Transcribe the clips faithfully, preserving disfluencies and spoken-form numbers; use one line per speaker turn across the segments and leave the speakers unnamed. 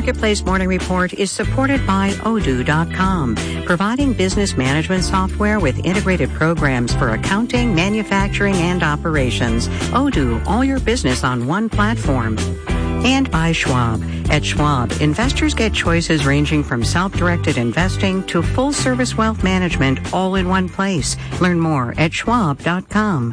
Marketplace Morning Report is supported by Odoo dot com, providing business management software with integrated programs for accounting, manufacturing, and operations. Odoo, all your business on one platform. And by Schwab. At Schwab, investors get choices ranging from self-directed investing to full-service wealth management all in one place. Learn more at schwab dot com.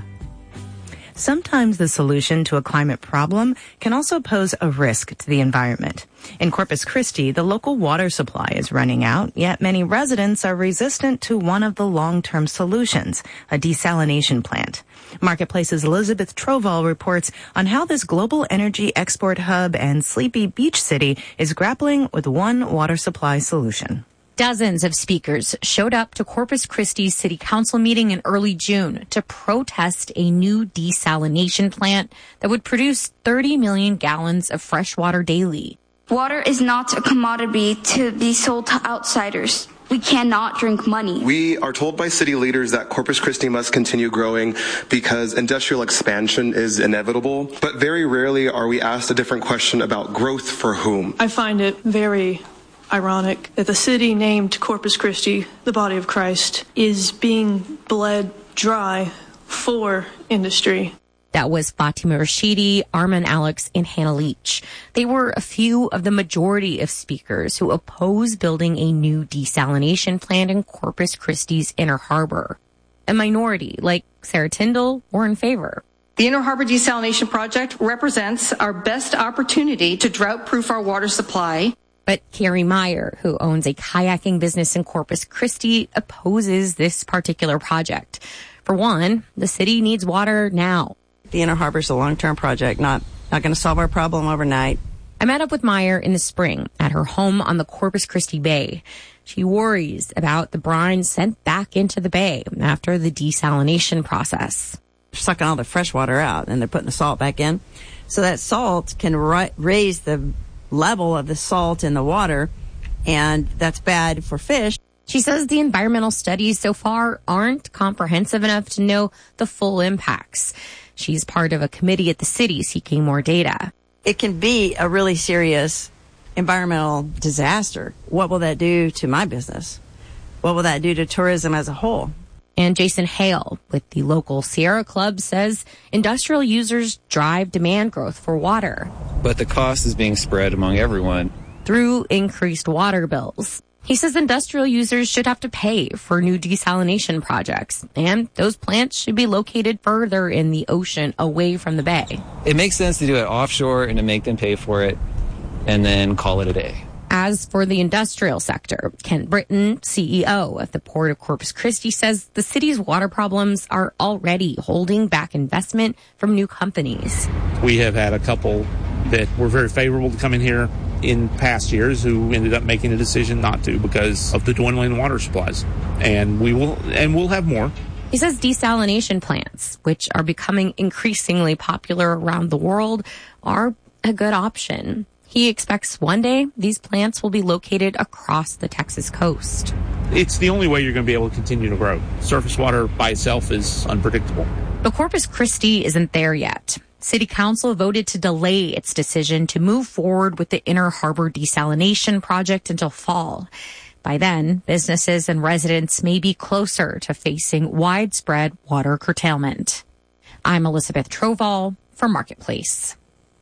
Sometimes the solution to a climate problem can also pose a risk to the environment. In Corpus Christi, the local water supply is running out, yet many residents are resistant to one of the long-term solutions, a desalination plant. Marketplace's Elizabeth Troval reports on how this global energy export hub and sleepy beach city is grappling with one water supply solution.
Dozens of speakers showed up to Corpus Christi's city council meeting in early June to protest a new desalination plant that would produce thirty million gallons of fresh water daily.
Water is not a commodity to be sold to outsiders. We cannot drink money.
We are told by city leaders that Corpus Christi must continue growing because industrial expansion is inevitable. But very rarely are we asked a different question about growth for whom.
I find it very ironic that the city named Corpus Christi, the body of Christ, is being bled dry for industry.
That was Fatima Rashidi, Armin Alex, and Hannah Leach. They were a few of the majority of speakers who oppose building a new desalination plant in Corpus Christi's Inner Harbor. A minority, like Sarah Tyndall, were in favor.
The Inner Harbor Desalination Project represents our best opportunity to drought-proof our water supply.
But Carrie Meyer, who owns a kayaking business in Corpus Christi, opposes this particular project. For one, the city needs water now.
The Inner Harbor is a long-term project, not, not going to solve our problem overnight.
I met up with Meyer in the spring at her home on the Corpus Christi Bay. She worries about the brine sent back into the bay after the desalination process.
They're sucking all the fresh water out and they're putting the salt back in. So that salt can ri- raise the level of the salt in the water, and that's bad for fish.
She says the environmental studies so far aren't comprehensive enough to know the full impacts. She's part of a committee at the city seeking more data.
It can be a really serious environmental disaster. What will that do to my business? What will that do to tourism as a whole?
And Jason Hale with the local Sierra Club says industrial users drive demand growth for water.
But the cost is being spread among everyone
through increased water bills. He says industrial users should have to pay for new desalination projects, and those plants should be located further in the ocean away from the bay.
It makes sense to do it offshore and to make them pay for it and then call it a day.
As for the industrial sector, Kent Britton, C E O of the Port of Corpus Christi, says the city's water problems are already holding back investment from new companies.
We have had a couple that were very favorable to come in here in past years who ended up making a decision not to because of the dwindling water supplies. And we will, and we'll have more.
He says desalination plants, which are becoming increasingly popular around the world, are a good option. He expects one day these plants will be located across the Texas coast.
It's the only way you're going to be able to continue to grow. Surface water by itself is unpredictable.
But Corpus Christi isn't there yet. City Council voted to delay its decision to move forward with the Inner Harbor Desalination Project until fall. By then, businesses and residents may be closer to facing widespread water curtailment. I'm Elizabeth Troval for Marketplace.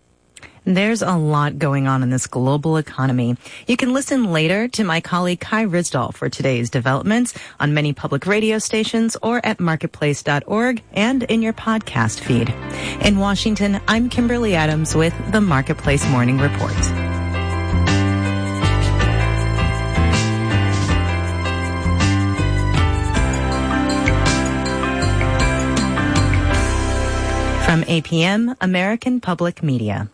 There's a lot going on in this global economy. You can listen later to my colleague Kai Risdall for today's developments on many public radio stations or at marketplace dot org and in your podcast feed. In Washington, I'm Kimberly Adams with the Marketplace Morning Report. From A P M, American Public Media.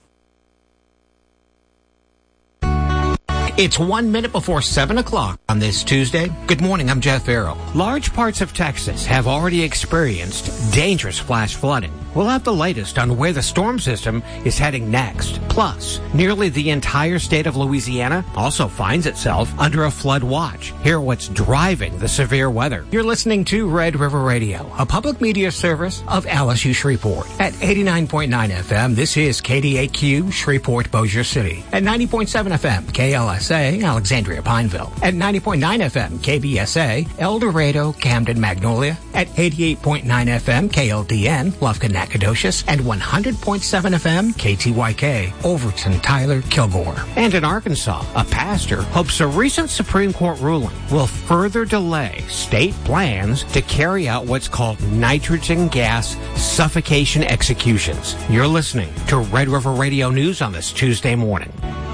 It's one minute before seven o'clock on this Tuesday. Good morning, I'm Jeff Farrell. Large parts of Texas have already experienced dangerous flash flooding. we'll have the latest on where the storm system is heading next. Plus, nearly the entire state of Louisiana also finds itself under a flood watch. Hear what's driving the severe weather. You're listening to Red River Radio, a public media service of L S U Shreveport. At eighty-nine point nine F M, this is K D A Q, Shreveport, Bossier City. At ninety point seven F M, K L S A, Alexandria, Pineville. At ninety point nine F M, K B S A, El Dorado, Camden, Magnolia. At eighty-eight point nine F M, K L D N, Lufkin, Nacogdoches. And one hundred point seven F M, K T Y K, Overton, Tyler, Kilgore. And in Arkansas, a pastor hopes a recent Supreme Court ruling will further delay state plans to carry out what's called nitrogen gas suffocation executions. You're listening to Red River Radio News on this Tuesday morning.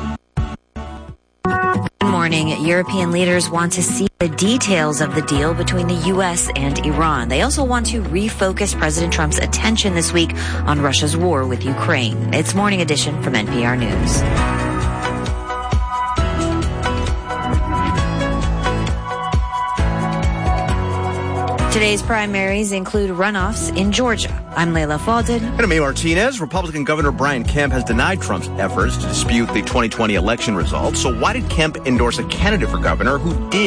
Good morning. European leaders want to see the details of the deal between the U S and Iran. They also want to refocus President Trump's attention this week on Russia's war with Ukraine. It's Morning Edition from N P R News. Today's primaries include runoffs in Georgia. I'm Layla Faldin.
And I'm May Martinez. Republican Governor Brian Kemp has denied Trump's efforts to dispute the twenty twenty election results. So why did Kemp endorse a candidate for governor who did